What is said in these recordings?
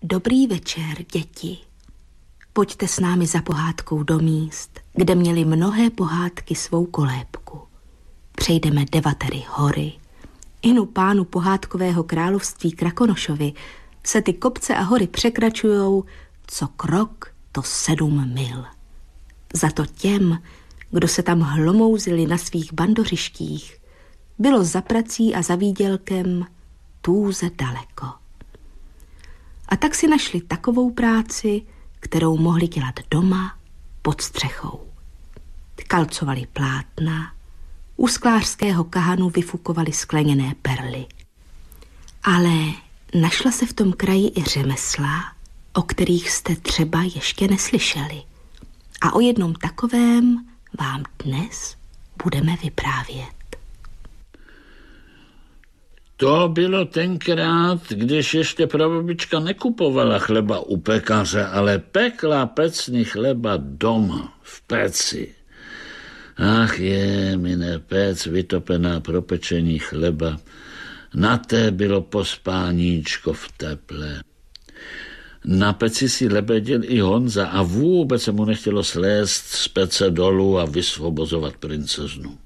Dobrý večer, děti. Pojďte s námi za pohádkou do míst, kde měly mnohé pohádky svou kolébku. Přejdeme 9 hory. Inu pánu pohádkového království Krakonošovi se ty kopce a hory překračujou co krok, to 7 mil. Za to těm, kdo se tam hlomouzili na svých bandořištích, bylo za prací a za výdělkem tůze daleko. A tak si našli takovou práci, kterou mohli dělat doma pod střechou. Kalcovali plátna, u sklářského kahanu vyfukovali skleněné perly. Ale našla se v tom kraji i řemesla, o kterých jste třeba ještě neslyšeli. A o jednom takovém vám dnes budeme vyprávět. To bylo tenkrát, když ještě prababička nekupovala chleba u pekaře, ale pekla pecný chleba doma, v peci. Ach je, mine pec vytopená pro pečení chleba. Na té bylo pospáníčko v teple. Na peci si lebedil i Honza a vůbec se mu nechtělo slézt z pece dolů a vysvobozovat princeznu.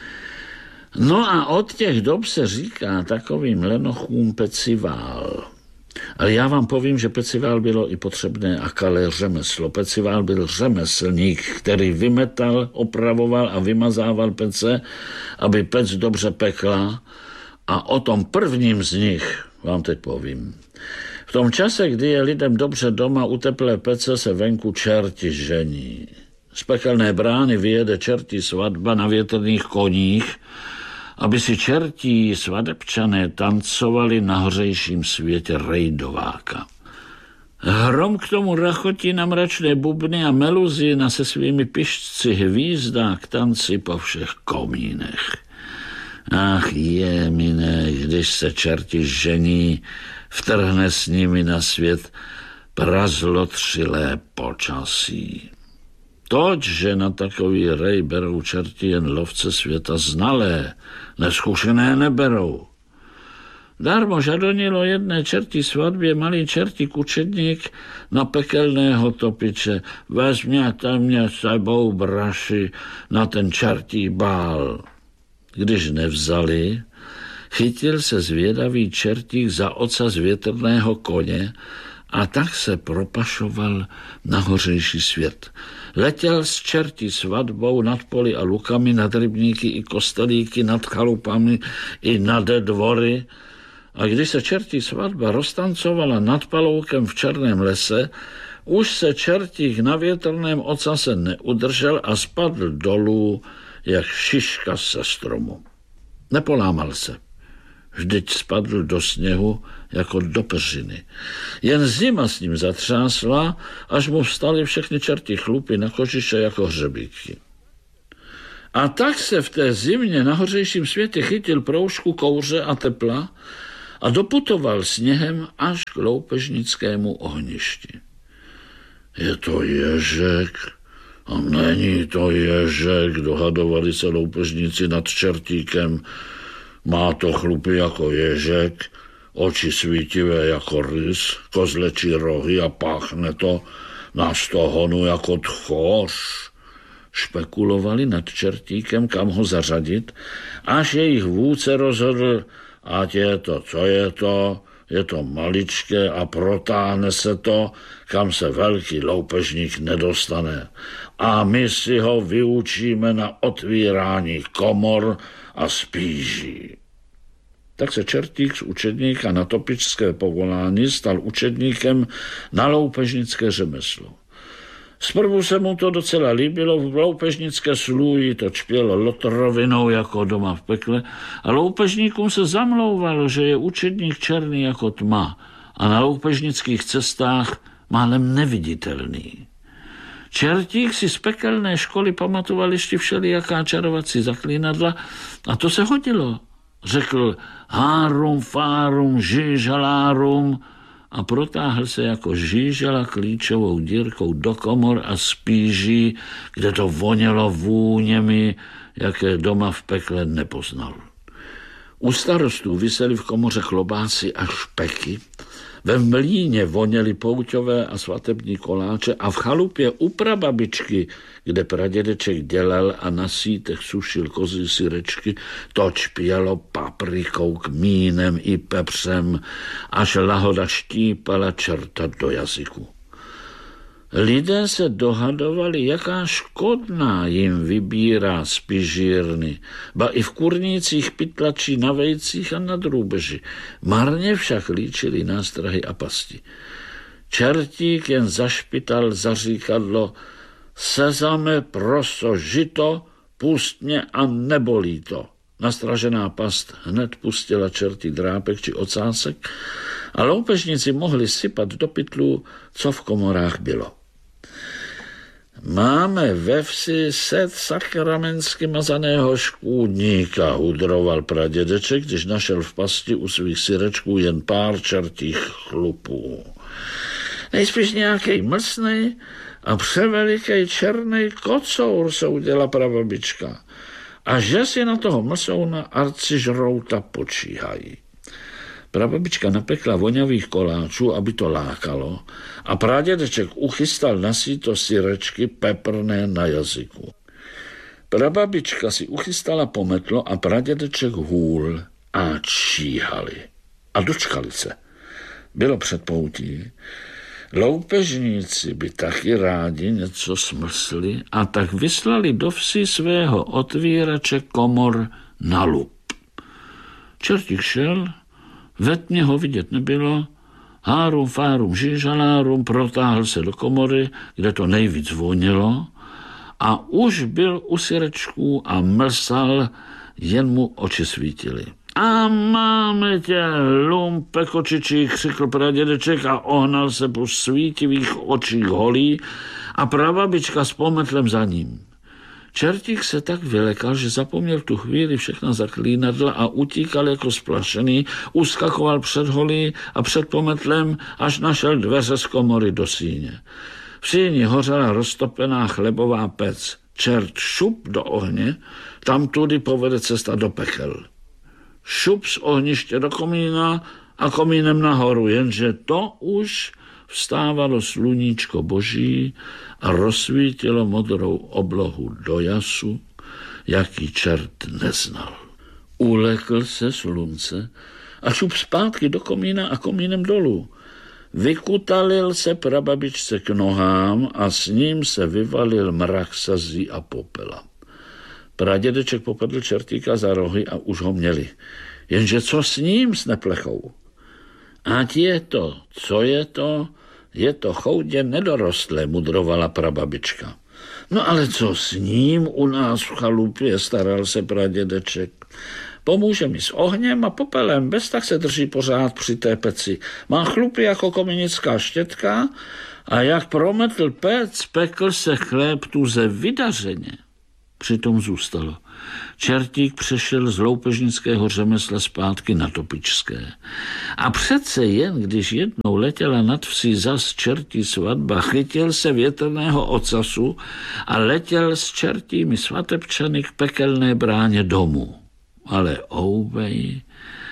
No a od těch dob se říká takovým lenochům pecivál. Ale já vám povím, že pecivál bylo i potřebné a kalé řemeslo. Pecivál byl řemeslník, který vymetal, opravoval a vymazával pece, aby pec dobře pekla. A o tom prvním z nich vám teď povím. V tom čase, kdy je lidem dobře doma u teplé pece, se venku čerti žení. Z pekelné brány vyjede čertí svatba na větrných koních, aby si čertí svadebčané tancovali na hořejším světě rejdováka. Hrom k tomu rachotí na mračné bubny a meluzina se svými pišci hvízdá k tanci po všech komínech. Ach je, mine, když se čerti žení, vtrhne s nimi na svět prazlotřilé počasí. Toť, že na takový rej berou čerti jen lovce světa znalé, neskušené neberou. Darmo žadonilo jedné čertí svatbě malý čertí kučedník na pekelného topiče. Vezměte mě sebou, braši, na ten čertí bál. Když nevzali, chytil se zvědavý čertík za ocas větrného koně a tak se propašoval na hořejší svět. Letěl s čertí svatbou nad poli a lukami, nad rybníky i kostelíky, nad chalupami i nad dvory. A když se čertí svatba roztancovala nad paloukem v černém lese, už se čertík na větrném ocase neudržel a spadl dolů, jak šiška se stromu. Nepolámal se. Vždyť spadl do sněhu jako do peřiny. Jen zima s ním zatřásla, až mu vstaly všechny čertí chlupy na kožiše jako hřebíky. A tak se v té zimě na hořejším světě chytil proužku kouře a tepla a doputoval sněhem až k loupežnickému ohništi. Je to ježek? A není to ježek, dohadovali se loupežníci nad čertíkem. Má to chlupy jako ježek, oči svítivé jako rys, kozlečí rohy a páchne to na stohonu jako tchóř. Špekulovali nad čertíkem, kam ho zařadit, až jejich vůdce rozhodl, ať je to, co je to maličké a protáhne se to, kam se velký loupežník nedostane. A my si ho vyučíme na otvírání komor a spíží. Tak se čertík z učedníka na topičské povolání stal učedníkem na loupežnické řemeslo. Zprvu se mu to docela líbilo, v loupežnické slůji to čpělo lotrovinou jako doma v pekle a loupežníkům se zamlouvalo, že je učedník černý jako tma a na loupežnických cestách málem neviditelný. Čertík si z pekelné školy pamatoval ještě všelijaká čarovací zaklínadla a to se hodilo. Řekl hárum, fárum, žížalárum a protáhl se jako žížala klíčovou dírkou do komor a spíží, kde to vonělo vůněmi, jaké doma v pekle nepoznal. U starostů visely v komoře klobásy a špeky Ve mlýně voněly pouťové a svatební koláče a v chalupě u prababičky, kde pradědeček dělal a na sítech sušil kozí syrečky, to čpělo paprikou, kmínem i pepřem, až lahoda štípala čerta do jazyku. Lidé se dohadovali, jaká škodná jim vybírá z pižírny, ba i v kurnících pytlačí na vejcích a na drůbeži. Marně však líčili nástrahy a pasti. Čertík jen zašpital zaříkadlo: sezame, proso, žito, pust mě a nebolí to. Nastražená past hned pustila čertí drápek či ocásek a loupežníci mohli sypat do pytlů, co v komorách bylo. Máme ve vsi set sakramensky mazaného škůdníka, hudroval pradědeček, když našel v pasti u svých syrečků jen pár čertích chlupů. Nejspíš nějakej mlsnej a převelikej černej kocour, se udělala prababička. A že si na toho mlsouna arcižrouta počíhají. Prababička napekla voňavých koláčů, aby to lákalo, a pradědeček uchystal na síto syrečky peprné na jazyku. Prababička si uchystala pometlo a pradědeček hůl a číhali. A dočkali se. Bylo předpoutí. Loupežníci by taky rádi něco smrsli a tak vyslali do vsi svého otvírače komor na lup. Čertík šel, ve tmě ho vidět nebylo, hárum, fárum, žížalárum, protáhl se do komory, kde to nejvíc vonilo, a už byl u syrečků a mlsal, jen mu oči svítily. A máme tě, lumpe kočičí, křikl pradědeček a ohnal se po svítivých očích holí a prababička s pometlem za ním. Čertík se tak vylekal, že zapomněl v tu chvíli všechna zaklínadla a utíkal jako splašený, uskakoval před holí a před pometlem, až našel dveře z komory do síně. V síni hořela roztopená chlebová pec. Čert šup do ohně, tam tudy povede cesta do pekel. Šup z ohniště do komína a komínem nahoru, jenže to už vstávalo sluníčko boží a rozsvítilo modrou oblohu do jasu, jaký čert neznal. Ulekl se slunce a šup zpátky do komína a komínem dolů. Vykutalil se prababičce k nohám a s ním se vyvalil mrak sazí a popela. Pradědeček popadl čertíka za rohy a už ho měli. Jenže co s ním, s neplechou? Ať je to, co je to choudě nedorostlé, mudrovala prababička. No ale co s ním u nás v chalupě, staral se pradědeček. Pomůže mi s ohněm a popelem, bez tak se drží pořád při té peci. Má chlupy jako kominická štětka a jak prometl pec, pekl se chléb tuze vydařeně. Přitom zůstalo. Čertík přešel z loupežnického řemesla zpátky na topičské. A přece jen, když jednou letěla nad vsí zas čertí svatba, chytil se větrného ocasu a letěl s čertími svatebčany k pekelné bráně domů. Ale ouvej,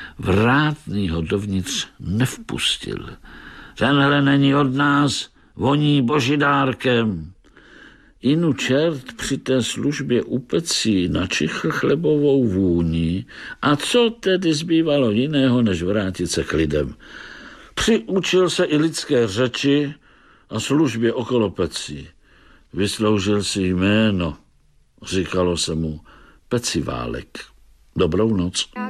vrátný ho dovnitř nevpustil. Tenhle není od nás, voní božidárkem. Inu čert při té službě u pecí načichl chlebovou vůni a co tedy zbývalo jiného, než vrátit se k lidem. Přiučil se i lidské řeči a službě okolo pecí. Vysloužil si jméno, říkalo se mu Peciválek. Dobrou noc.